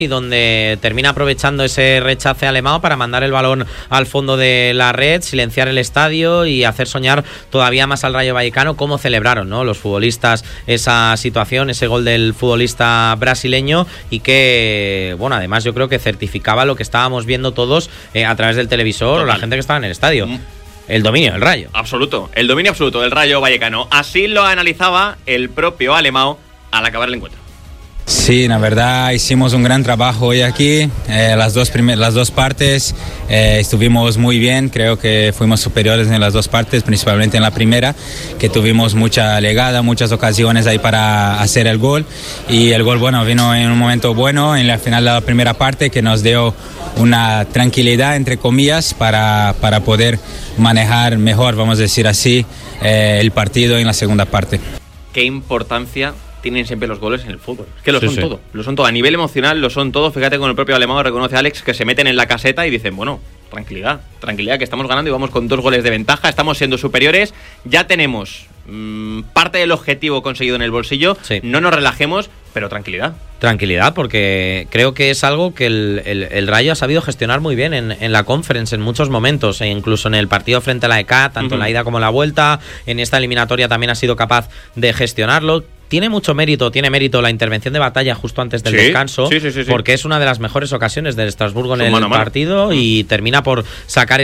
y donde termina aprovechando ese rechace alemán para mandar el balón al fondo de la red, silenciar el estadio y hacer soñar todavía más al Rayo Vallecano. Cómo celebraron, ¿no?, los futbolistas esa situación, ese gol del futbolista brasileño, y que, bueno, además yo creo que certificaba lo que estábamos viendo todos a través del televisor. Total. O la gente que estaba en el estadio. El dominio del Rayo. Absoluto, el dominio absoluto del Rayo Vallecano. Así lo analizaba el propio Alemão al acabar el encuentro. Sí, la verdad hicimos un gran trabajo hoy aquí, las dos partes estuvimos muy bien, creo que fuimos superiores en las dos partes, principalmente en la primera, que tuvimos mucha llegada, muchas ocasiones ahí para hacer el gol, y el gol, bueno, vino en un momento bueno, en la final de la primera parte, que nos dio una tranquilidad, entre comillas, para poder manejar mejor, vamos a decir así, el partido en la segunda parte. ¿Qué importancia tienen siempre los goles en el fútbol? Es que lo son todo. A nivel emocional lo son todo. Fíjate, con el propio Alemão reconoce a Alex que se meten en la caseta y dicen, bueno, tranquilidad, que estamos ganando y vamos con 2 goles de ventaja, estamos siendo superiores, ya tenemos parte del objetivo conseguido en el bolsillo, sí. No nos relajemos, pero tranquilidad. Tranquilidad, porque creo que es algo que el Rayo ha sabido gestionar muy bien en la Conference en muchos momentos, e incluso en el partido frente a la EK, tanto en la ida como en la vuelta. En esta eliminatoria también ha sido capaz de gestionarlo. Tiene mérito la intervención de Batalla justo antes del descanso, sí. Porque es una de las mejores ocasiones del Estrasburgo en el partido, y termina por sacar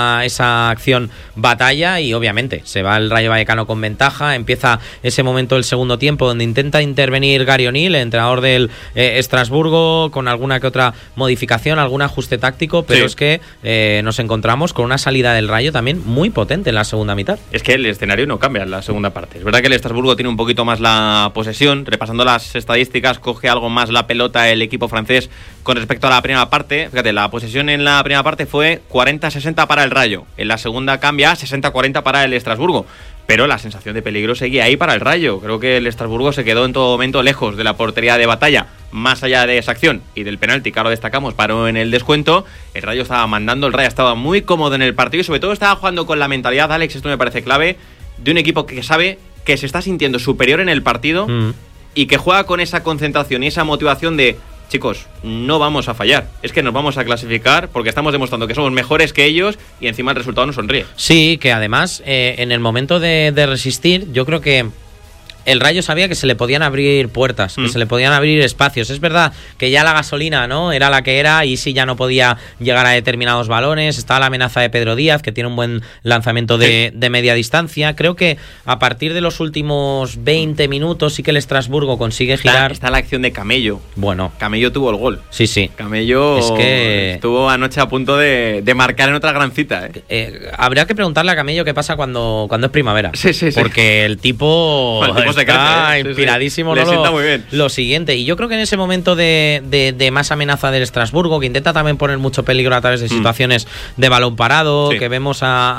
esa acción Batalla, y obviamente se va el Rayo Vallecano con ventaja. Empieza ese momento del segundo tiempo donde intenta intervenir Gary O'Neill, el entrenador del Estrasburgo, con alguna que otra modificación, algún ajuste táctico, pero es que nos encontramos con una salida del Rayo también muy potente en la segunda mitad. Es que el escenario no cambia en la segunda parte. Es verdad que el Estrasburgo tiene un poquito más la posesión, repasando las estadísticas, coge algo más la pelota el equipo francés con respecto a la primera parte. Fíjate, la posesión en la primera parte fue 40-60 para el Rayo, en la segunda cambia 60-40 para el Estrasburgo, pero la sensación de peligro seguía ahí para el Rayo. Creo que el Estrasburgo se quedó en todo momento lejos de la portería de Batalla. Más allá de esa acción y del penalti, que ahora destacamos, paró en el descuento, el Rayo estaba mandando, el Rayo estaba muy cómodo en el partido y sobre todo estaba jugando con la mentalidad, Alex, esto me parece clave, de un equipo que sabe que se está sintiendo superior en el partido y que juega con esa concentración y esa motivación de, chicos, no vamos a fallar, es que nos vamos a clasificar porque estamos demostrando que somos mejores que ellos y encima el resultado nos sonríe. Sí, que además en el momento de resistir, yo creo que el Rayo sabía que se le podían abrir puertas, que se le podían abrir espacios. Es verdad que ya la gasolina, ¿no?, era la que era, y sí, ya no podía llegar a determinados balones. Estaba la amenaza de Pedro Díaz, que tiene un buen lanzamiento de media distancia. Creo que a partir de los últimos 20 minutos sí que el Estrasburgo consigue girar. Está la acción de Camello. Bueno, Camello tuvo el gol. Sí. Camello es que estuvo anoche a punto de marcar en otra gran cita. Habría que preguntarle a Camello qué pasa cuando es primavera. Sí. Porque el tipo está inspiradísimo. Le sienta muy bien. Lo siguiente, y yo creo que en ese momento de más amenaza del Estrasburgo, que intenta también poner mucho peligro a través de situaciones de balón parado, que vemos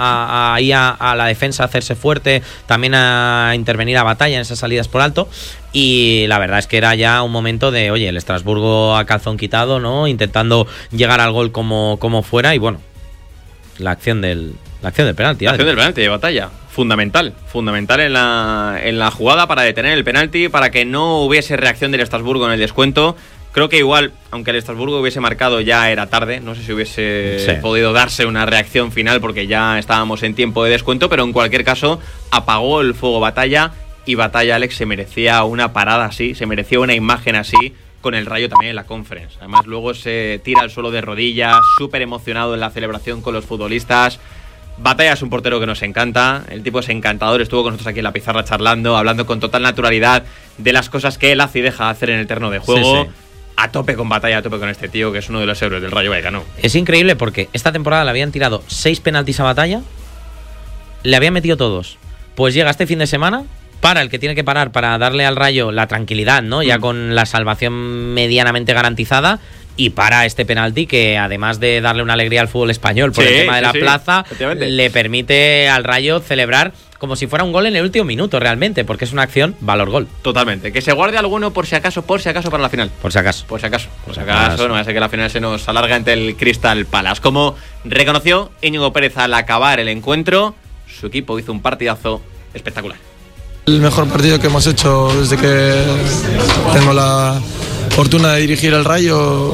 ahí a la defensa hacerse fuerte, también a intervenir a Batalla en esas salidas por alto. Y la verdad es que era ya un momento de, oye, el Estrasburgo a calzón quitado, ¿no?, intentando llegar al gol como fuera, y bueno, la acción del penalti. La acción del penalti de Batalla. Fundamental en la jugada para detener el penalti, para que no hubiese reacción del Estrasburgo en el descuento. Creo que igual, aunque el Estrasburgo hubiese marcado, ya era tarde. No sé si hubiese podido darse una reacción final porque ya estábamos en tiempo de descuento, pero en cualquier caso apagó el fuego Batalla, y Batalla, Alex, se merecía una parada así, se merecía una imagen así con el Rayo también en la Conference. Además luego se tira al suelo de rodillas, súper emocionado en la celebración con los futbolistas. Batalla es un portero que nos encanta, el tipo es encantador, estuvo con nosotros aquí en la pizarra charlando, hablando con total naturalidad de las cosas que él hace y deja de hacer en el terreno de juego. A tope con Batalla, a tope con este tío, que es uno de los héroes del Rayo Vallecano. Es increíble porque esta temporada le habían tirado 6 penaltis a Batalla, le habían metido todos. Pues llega este fin de semana, para el que tiene que parar para darle al Rayo la tranquilidad, ¿no?, ya con la salvación medianamente garantizada, y para este penalti que, además de darle una alegría al fútbol español por el tema de la plaza, le permite al Rayo celebrar como si fuera un gol en el último minuto realmente, porque es una acción valor gol. Totalmente. Que se guarde alguno por si acaso para la final. Por si acaso, no vaya a ser que la final se nos alarga ante el Crystal Palace. Como reconoció Íñigo Pérez al acabar el encuentro, su equipo hizo un partidazo espectacular. El mejor partido que hemos hecho desde que tengo la fortuna de dirigir el Rayo